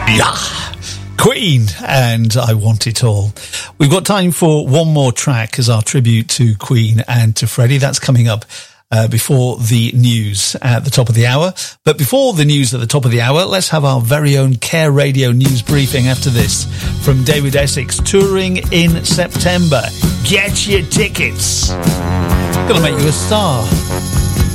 Yeah. Queen and I Want It All. We've got time for one more track as our tribute to Queen and to Freddie. That's coming up before the news at the top of the hour. But before the news at the top of the hour, let's have our very own Care Radio news briefing after this from David Essex, touring in September. Get your tickets. Gonna make you a star.